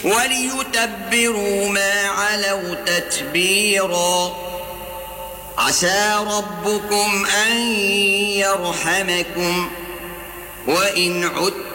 وليتبروا ما علوا تتبيرا عسى ربكم أن يرحمكم وإن عدتم